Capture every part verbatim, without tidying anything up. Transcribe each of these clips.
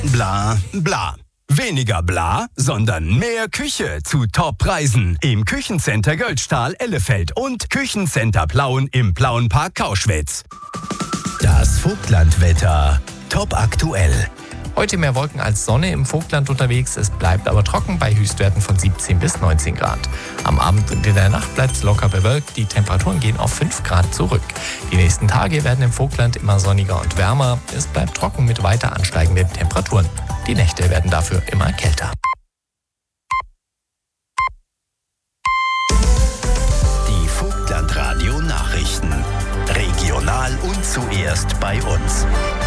Bla bla. Weniger bla, sondern mehr Küche zu Top-Preisen im Küchencenter Göldstahl Ellefeld und Küchencenter Plauen im Plauenpark Kauschwitz. Das Vogtlandwetter. Top aktuell. Heute mehr Wolken als Sonne im Vogtland unterwegs. Es bleibt aber trocken bei Höchstwerten von siebzehn bis neunzehn Grad. Am Abend und in der Nacht bleibt es locker bewölkt. Die Temperaturen gehen auf fünf Grad zurück. Die nächsten Tage werden im Vogtland immer sonniger und wärmer. Es bleibt trocken mit weiter ansteigenden Temperaturen. Die Nächte werden dafür immer kälter. Die Vogtlandradio Nachrichten. Regional und zuerst bei uns.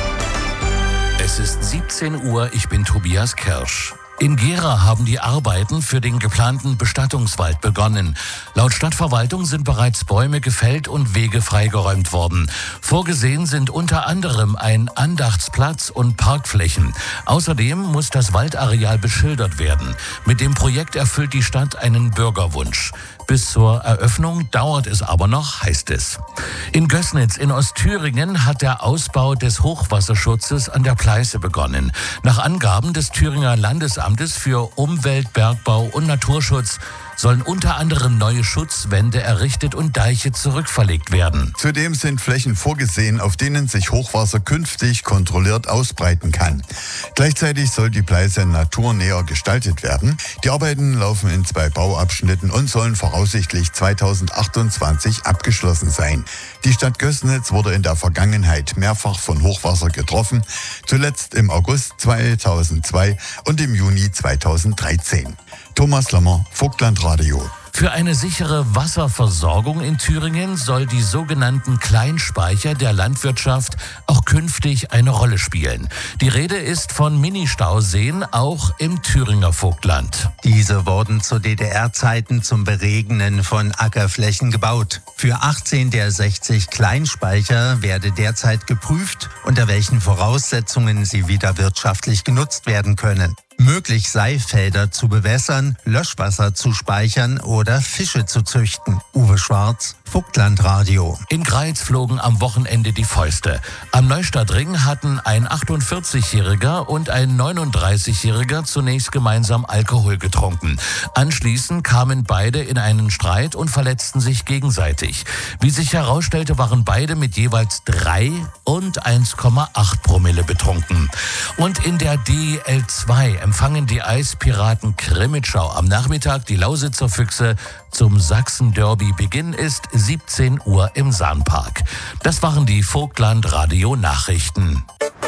Es ist siebzehn Uhr, ich bin Tobias Kirsch. In Gera haben die Arbeiten für den geplanten Bestattungswald begonnen. Laut Stadtverwaltung sind bereits Bäume gefällt und Wege freigeräumt worden. Vorgesehen sind unter anderem ein Andachtsplatz und Parkflächen. Außerdem muss das Waldareal beschildert werden. Mit dem Projekt erfüllt die Stadt einen Bürgerwunsch. Bis zur Eröffnung dauert es aber noch, heißt es. In Gößnitz in Ostthüringen hat der Ausbau des Hochwasserschutzes an der Pleiße begonnen. Nach Angaben des Thüringer Landesamtes für Umwelt, Bergbau und Naturschutz sollen unter anderem neue Schutzwände errichtet und Deiche zurückverlegt werden. Zudem sind Flächen vorgesehen, auf denen sich Hochwasser künftig kontrolliert ausbreiten kann. Gleichzeitig soll die Pleiße naturnäher gestaltet werden. Die Arbeiten laufen in zwei Bauabschnitten und sollen voraussichtlich zweitausendachtundzwanzig abgeschlossen sein. Die Stadt Gößnitz wurde in der Vergangenheit mehrfach von Hochwasser getroffen, zuletzt im August zweitausendzwei und im Juni zweitausenddreizehn. Thomas Lammer, Vogtlandradio. Für eine sichere Wasserversorgung in Thüringen soll die sogenannten Kleinspeicher der Landwirtschaft auch künftig eine Rolle spielen. Die Rede ist von Ministauseen, auch im Thüringer Vogtland. Diese wurden zu D D R-Zeiten zum Beregnen von Ackerflächen gebaut. Für achtzehn der sechzig Kleinspeicher werde derzeit geprüft, unter welchen Voraussetzungen sie wieder wirtschaftlich genutzt werden können. Möglich sei, Felder zu bewässern, Löschwasser zu speichern oder Fische zu züchten. Uwe Schwarz, Vogtlandradio. In Greiz flogen am Wochenende die Fäuste. Am Neustadtring hatten ein achtundvierzigjähriger und ein neununddreißigjähriger zunächst gemeinsam Alkohol getrunken. Anschließend kamen beide in einen Streit und verletzten sich gegenseitig. Wie sich herausstellte, waren beide mit jeweils drei und eins Komma acht Promille betrunken. Und in der D L zwei empfangen die Eispiraten Krimitschau am Nachmittag die Lausitzer Füchse zum Sachsen-Derby. Beginn ist siebzehn Uhr im Sahnpark. Das waren die Vogtland-Radio-Nachrichten.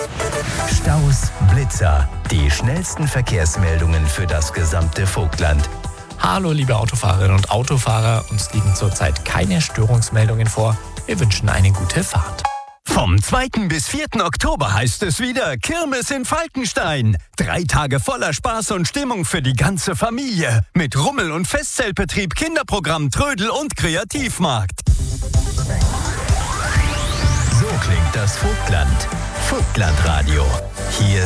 Staus, Blitzer, die schnellsten Verkehrsmeldungen für das gesamte Vogtland. Hallo liebe Autofahrerinnen und Autofahrer, uns liegen zurzeit keine Störungsmeldungen vor. Wir wünschen eine gute Fahrt. Vom zweiten bis vierten Oktober heißt es wieder Kirmes in Falkenstein. Drei Tage voller Spaß und Stimmung für die ganze Familie. Mit Rummel- und Festzeltbetrieb, Kinderprogramm, Trödel und Kreativmarkt. So klingt das Vogtland. Vogtlandradio. Hier